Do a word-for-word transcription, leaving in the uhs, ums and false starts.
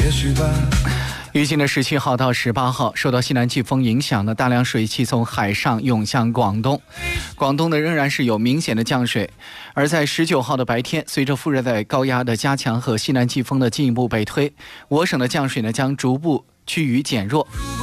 也许吧。 预计呢，十七号到十八号，受到西南季风影响的大量水汽从海上涌向广东，广东呢仍然是有明显的降水。而在十九号的白天，随着副热带高压的加强和西南季风的进一步北推，我省的降水呢将逐步趋于减弱。